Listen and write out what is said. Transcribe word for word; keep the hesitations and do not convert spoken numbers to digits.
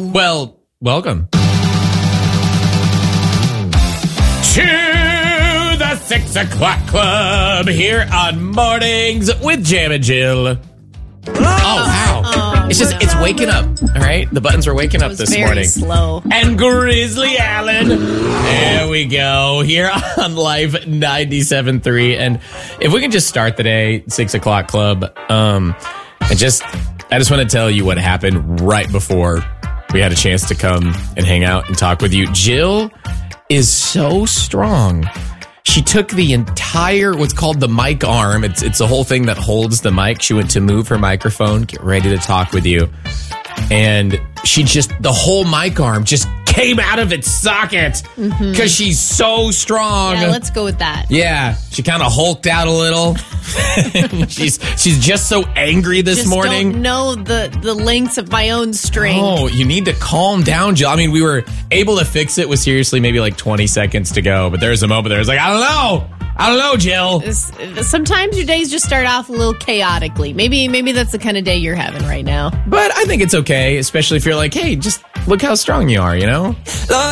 Well, welcome to the Six O'Clock Club here on Mornings with Jam and Jill. Oh, wow. Oh, it's just, it's waking up, all right? The buttons are waking up this very morning. slow. And Grizzly Allen. There we go. Here on Live ninety-seven point three. And if we can just start the day, Six O'Clock Club, um, and just, I just want to tell you what happened right before we had a chance to come and hang out and talk with you. Jill is so strong. She took the entire, what's called the mic arm. It's it's a whole thing that holds the mic. She went to move her microphone, get ready to talk with you. And she just, the whole mic arm just came out of its socket because mm-hmm. she's so strong. Yeah, let's go with that. Yeah, she kind of hulked out a little. she's she's just so angry this just morning. Don't know the the lengths of my own string. Oh, you need to calm down, Jill. I mean, we were able to fix it with seriously maybe like twenty seconds to go, but there's a moment there. It's like, I don't know. I don't know, Jill. Sometimes your days just start off a little chaotically. Maybe maybe that's the kind of day you're having right now. But I think it's okay, especially if you're like, hey, just look how strong you are, you know?